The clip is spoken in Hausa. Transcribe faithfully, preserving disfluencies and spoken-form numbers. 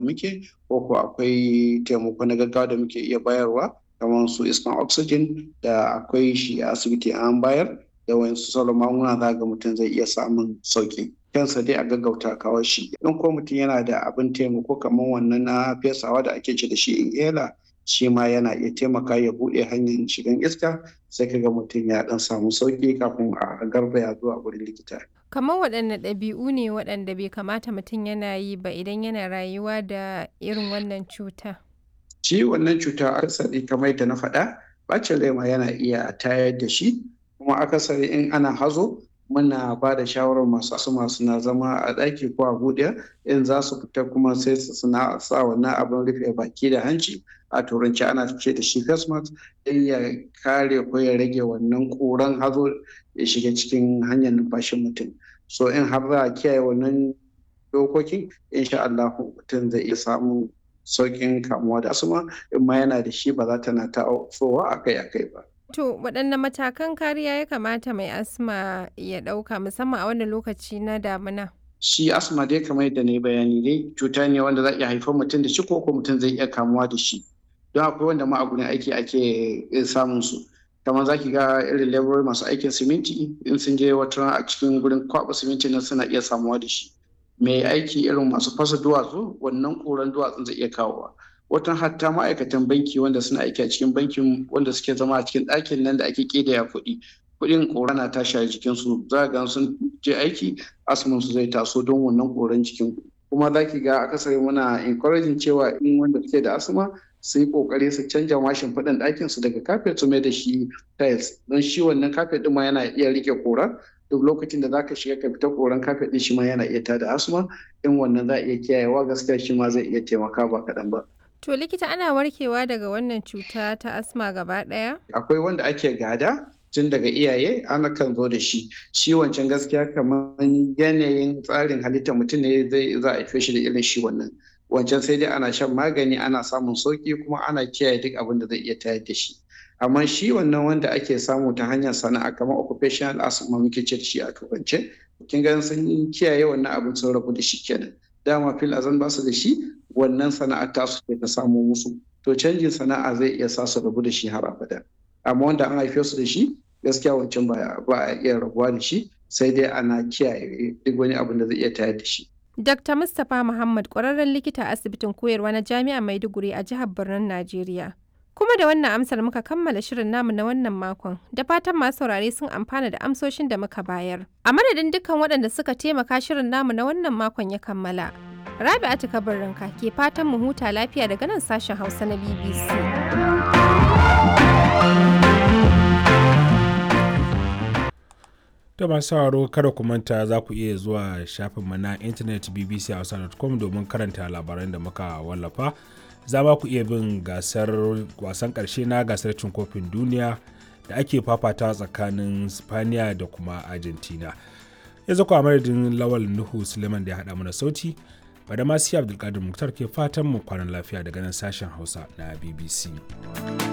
muke, ko ko akwai taimako na gaggawa da muke iya bayarwa kamar su iskan oxygen da akwai shi a asibiti an bayar da wayansu sauran magunguna za ga mutum zai iya samun sauki. Kansa dai a gaggauta kawo shi. In ko mutum yana da abin taimako kamar wannan na fesawa da ake ce da shi inhaler, shi ma yana iya taimaka ya buɗe hanyar shigan iska, sai ka ga mutum ya ɗan samu sauki kafin a garzaya zuwa wurin likita. Kamar waɗanne ɗabi'u ne waɗanda bai kamata mutum yana yi ba idan yana rayuwa da irin wannan cuta? Shi wannan cuta akasari kamar yadda na faɗa, ɓacin rai ma yana iya tayar da shi, kuma akasari in ana hazo muna ba da shawarar masu asma suna zama a ɗaki ko a buɗe, in za su fita kuma sai su suna sa wannan abin rufe baki da hanci, a turanci ana ce da shi face mask, don ya kare ko ya rage wannan ƙuran hazo ya shiga cikin hanyar numfashin mutum. So in har za a kiyaye wannan dokokin, insha Allah mutum zai iya samun sauƙin kamuwa da asma, in ma yana da shi ba za ta na tasowa akai-akai ba. To waɗanne matakan kariya ya kamata mai asma ya ɗauka musamman a wannan lokaci na damina? Shi asma dai kamar yadda na yi bayani dai cuta ne wanda za a iya haifar mutum da shi, ko ko mutum zai iya kamuwa da shi. Don akwai wanda ma a gurin aiki ake samun su. Kamar za ki ga irin laborori masu aikin siminti, in sun je wata rana a cikin gurin kwaɓa siminti nan suna iya samuwa da shi. Mai aiki irin masu fasa duwatsu, wannan ƙuran duwatsun zai iya kawowa. Watan hatta ma'aikatan banki wanda suna aiki a cikin bankin, wanda suke zama a cikin ɗakin nan da ake ƙidaya kuɗi, kuɗin ƙura na tashi a jikinsu, za ga sun je aiki asman su zai taso don wannan ƙuran jikin. Kuma za ki ga akasari muna encouraging cewa in wanda suke da asma su yi ƙoƙari su canja mashin faɗin ɗakin su daga kafet su mai da shi tiles, don shi wannan kafet ɗin ma yana iya riƙe ƙura. Duk lokacin da za ka shiga ka fita ƙoran kafet ɗin shi ma yana iya tada asma. In wannan za a iya kiyayewa, gaskiya shi ma zai iya taimaka ba kaɗan ba. To likita, ana warkewa daga wannan cuta ta asma gaba ɗaya? Akwai wanda ake gada tun daga iyaye, ana kan zo da shi. Shi wancan gaskiya kamar yanayin tsarin halittar mutum ne zai za a haife shi da irin shi wannan. Wancan sai dai ana shan magani, ana samun sauki, kuma ana kiyaye duk abin da zai iya tayar da shi. Amma shi wannan wanda ake samu ta hanyar sana'a kamar occupational asthma muke ce da shi a turance, kin ga sun kiyaye wannan abin sun rabu da shi kenan. Dama fil azan ba su da shi, wannan sana'ar ta su ta samu musu. To canjin sana'a zai iya sa su rabu da shi har abada. Amma wanda an haife su da shi, gaskiya wancan ba a iya rabuwa da shi, sai dai ana kiyaye duk wani abin da zai iya tayar da shi. Dakta Mustapha Muhammad, ƙwararren likita a asibitin koyarwa na Jami'ar Maiduguri a jihar Birnin Najeriya. Kuma da wannan amsar muka kammala shirin namu na wannan makon, da fatan masu saurare sun amfana da amsoshin da muka bayar. A madadin dukkan waɗanda suka taimaka shirin namu na wannan makon ya kammala. Rabi'atu Kabirrinka ke fatan mu huta lafiya daga nan sashen Hausa na B B C. Da masu sauraro kada ku manta za ku iya zuwa shafinmu na intanet b b c hausa dot com domin karanta labaran da muka wallafa. Za ma ku iya bin gasar wasan ƙarshe na gasar cin kofin duniya da ake fafata tsakanin Spaniya da kuma Argentina. Yanzu ku a madadin Lawal Nuhu Suleiman da ya haɗa mana sauti, Badamasi Abdulkadir Muktar ke fatan mu kwanan lafiya daga nan sashen Hausa na B B C.